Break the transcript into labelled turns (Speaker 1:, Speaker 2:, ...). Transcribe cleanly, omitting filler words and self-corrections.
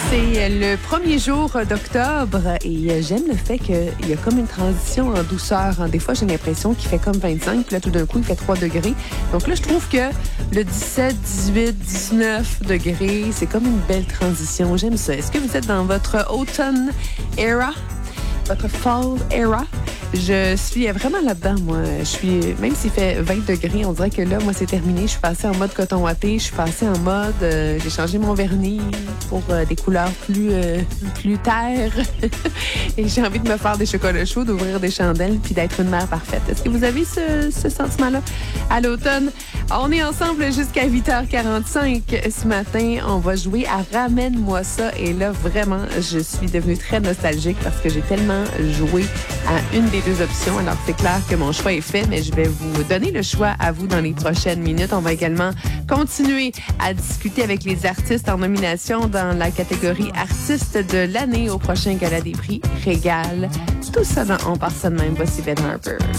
Speaker 1: C'est le premier jour d'octobre et j'aime le fait qu'il y a comme une transition en douceur. Des fois, j'ai l'impression qu'il fait comme 25, puis là, tout d'un coup, il fait 3 degrés. Donc là, je trouve que le 17, 18, 19 degrés, c'est comme une belle transition. J'aime ça. Est-ce que vous êtes dans votre automn era? Votre fall era? Je suis vraiment là-dedans, moi. Même s'il fait 20 degrés, on dirait que là, moi, c'est terminé. Je suis passée en mode coton watté. Je suis passée en mode... j'ai changé mon vernis pour des couleurs plus terre. Et j'ai envie de me faire des chocolats chauds, d'ouvrir des chandelles puis d'être une mère parfaite. Est-ce que vous avez ce sentiment-là à l'automne? On est ensemble jusqu'à 8h45 ce matin. On va jouer à Ramène-moi ça. Et là, vraiment, je suis devenue très nostalgique parce que j'ai tellement joué à une des deux options. Alors, c'est clair que mon choix est fait, mais je vais vous donner le choix à vous dans les prochaines minutes. On va également continuer à discuter avec les artistes en nomination dans la catégorie Artiste de l'année au prochain Gala des prix Régal. Tout ça dans On part ça de même. Voici Ben Harper.